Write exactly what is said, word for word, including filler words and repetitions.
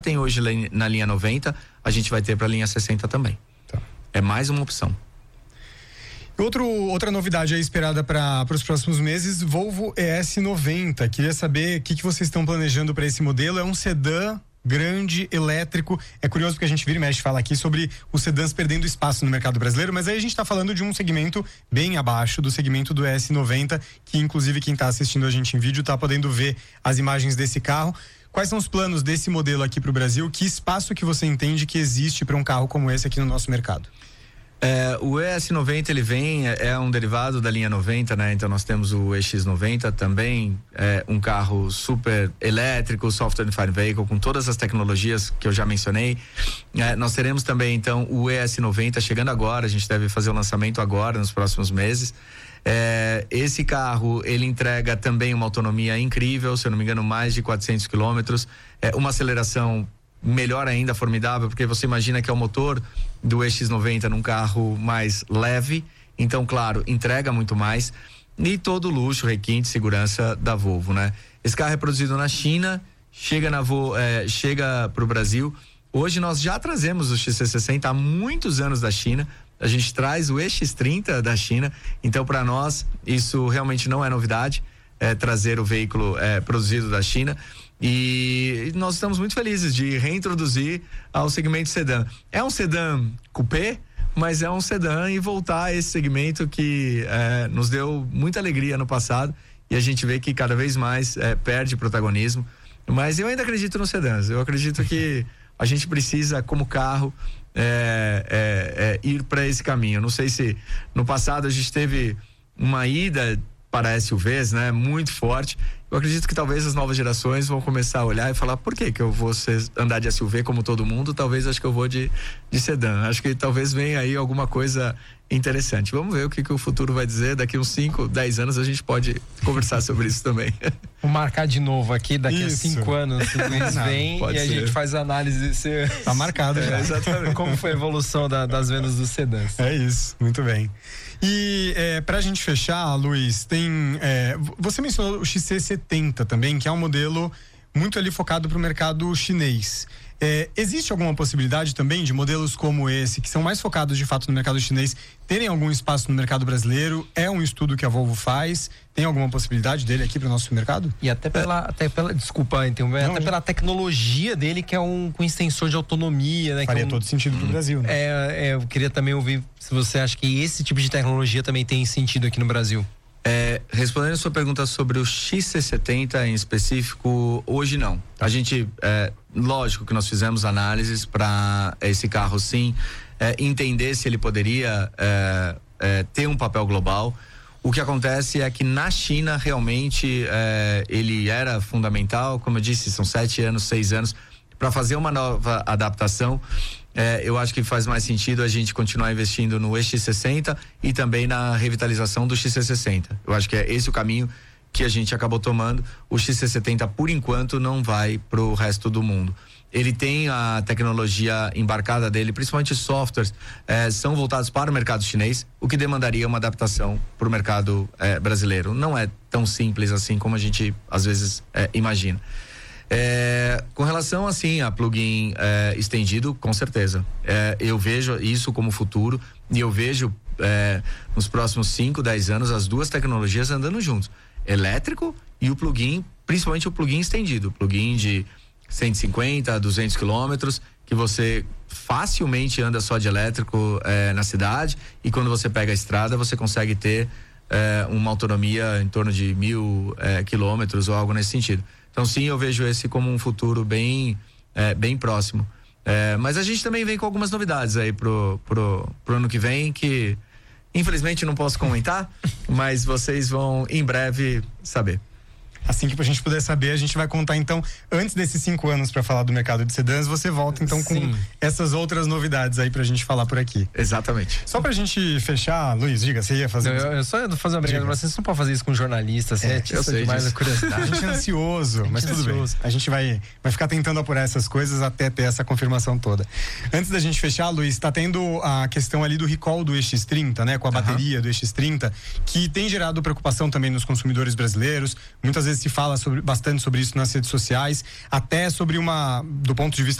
tem hoje na linha noventa, a gente vai ter para a linha sessenta também. Tá. É mais uma opção. Outro, outra novidade aí esperada para os próximos meses, Volvo E S noventa. Queria saber o que, que vocês estão planejando para esse modelo. É um sedã grande, elétrico. É curioso porque a gente vira e mexe fala aqui sobre os sedãs perdendo espaço no mercado brasileiro, mas aí a gente está falando de um segmento bem abaixo do segmento do E S noventa, que inclusive quem está assistindo a gente em vídeo está podendo ver as imagens desse carro. Quais são os planos desse modelo aqui para o Brasil? Que espaço que você entende que existe para um carro como esse aqui no nosso mercado? É, o E S noventa ele vem, é, é um derivado da linha noventa, né? Então nós temos o E X noventa também, é um carro super elétrico, software defined vehicle, com todas as tecnologias que eu já mencionei. É, nós teremos também então o E S noventa chegando agora, a gente deve fazer o lançamento agora, nos próximos meses. É, esse carro, ele entrega também uma autonomia incrível, se eu não me engano, mais de quatrocentos quilômetros, é, uma aceleração melhor ainda, formidável, porque você imagina que é o motor do E X noventa num carro mais leve, então claro, entrega muito mais, e todo o luxo, requinte, segurança da Volvo, né? Esse carro é produzido na China, chega na Vo, é, chega pro Brasil. Hoje nós já trazemos o X C sessenta há muitos anos da China, a gente traz o E X trinta da China, então para nós isso realmente não é novidade, é, trazer o veículo é, produzido da China. E nós estamos muito felizes de reintroduzir ao segmento sedã. É um sedã coupé, mas é um sedã e voltar a esse segmento que é, nos deu muita alegria no passado, e a gente vê que cada vez mais é, perde protagonismo. Mas eu ainda acredito nos sedãs. Eu acredito que a gente precisa, como carro, é, é, é, ir para esse caminho. Não sei se no passado a gente teve uma ida para S U Vs, né, muito forte. Eu acredito que talvez as novas gerações vão começar a olhar e falar: por que que eu vou ser, andar de S U V como todo mundo? Talvez acho que eu vou de, de sedã. Acho que talvez venha aí alguma coisa interessante. Vamos ver o que que o futuro vai dizer. Daqui uns cinco, dez anos a gente pode conversar sobre isso também. Vou marcar de novo aqui, daqui isso. a cinco anos eles vêm e a ser. gente faz a análise. Se... Tá marcado é, já. Exatamente. Como foi a evolução da, das vendas dos sedãs. É isso, muito bem. E é, pra gente fechar, Luiz, tem é, você mencionou o X C setenta também, que é um modelo muito ali focado para o mercado chinês. É, existe alguma possibilidade também de modelos como esse, que são mais focados de fato no mercado chinês, terem algum espaço no mercado brasileiro? É um estudo que a Volvo faz? Tem alguma possibilidade dele aqui para o nosso mercado? E até pela, é. até pela desculpa, interromper, até já. pela tecnologia dele, que é um com extensor de autonomia, né? Faria que é um, todo sentido para o Brasil, né? É, é, eu queria também ouvir se você acha que esse tipo de tecnologia também tem sentido aqui no Brasil. É, respondendo a sua pergunta sobre o X C setenta em específico, hoje não. A gente, é, lógico que nós fizemos análises para esse carro sim, é, entender se ele poderia é, é, ter um papel global. O que acontece é que na China realmente é, ele era fundamental, como eu disse, são sete anos, seis anos, para fazer uma nova adaptação. É, eu acho que faz mais sentido a gente continuar investindo no E X sessenta e também na revitalização do X C sessenta. Eu acho que é esse o caminho que a gente acabou tomando. O X C setenta, por enquanto, não vai pro resto do mundo. Ele tem a tecnologia embarcada dele, principalmente softwares, é, são voltados para o mercado chinês, o que demandaria uma adaptação para o mercado é, brasileiro. Não é tão simples assim como a gente às vezes é, imagina. É, com relação assim a plug-in é, estendido, com certeza é, eu vejo isso como futuro, e eu vejo é, nos próximos cinco, dez anos as duas tecnologias andando juntos, elétrico e o plug-in, principalmente o plug-in estendido, plug-in de cento e cinquenta, duzentos quilômetros, que você facilmente anda só de elétrico é, na cidade, e quando você pega a estrada você consegue ter é, uma autonomia em torno de mil é, quilômetros ou algo nesse sentido. Então sim, eu vejo esse como um futuro bem, é, bem próximo. É, mas a gente também vem com algumas novidades aí pro, pro, pro ano que vem, que infelizmente não posso comentar, mas vocês vão em breve saber. Assim que a gente puder saber, a gente vai contar então, antes desses cinco anos para falar do mercado de sedãs, você volta então com Sim. essas outras novidades aí pra gente falar por aqui. Exatamente. Só pra gente fechar, Luiz, diga, você ia fazer... Eu, eu só ia fazer uma brincada, você não pode fazer isso com jornalista, você é, é eu sei demais a curiosidade. A gente é ansioso, mas tudo ansioso. bem. A gente vai, vai ficar tentando apurar essas coisas até ter essa confirmação toda. Antes da gente fechar, Luiz, tá tendo a questão ali do recall do E X trinta, né? Com a uhum. bateria do E X trinta, que tem gerado preocupação também nos consumidores brasileiros. Muitas vezes vezes se fala sobre, bastante sobre isso nas redes sociais, até sobre uma, do ponto de vista